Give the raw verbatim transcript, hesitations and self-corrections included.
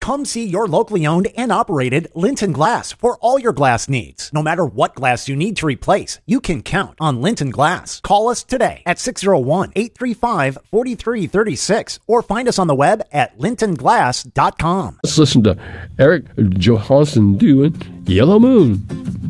Come see your locally owned and operated Linton Glass for all your glass needs. No matter what glass you need to replace, you can count on Linton Glass. Call us today at six oh one, eight three five, four three three six or find us on the web at linton glass dot com. Let's listen to Eric Johansson doing Yellow Moon.